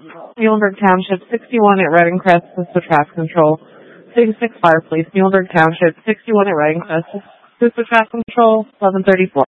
Muhlenberg Township, 61 at Redding Crest, Cisco Traffic Control. 665, please. Muhlenberg Township, 61 at Redding Crest, Cisco Traffic Control, 1134.